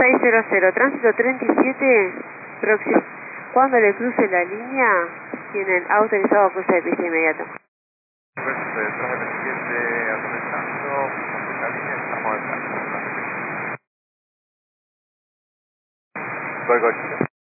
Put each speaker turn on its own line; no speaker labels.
600, tránsito 37, próximo. Cuando le cruce la línea, tienen autorizado cruce de pista inmediato.
Pues, traje 37, autorizando, cruce la línea, estamos al tránsito. Cualquier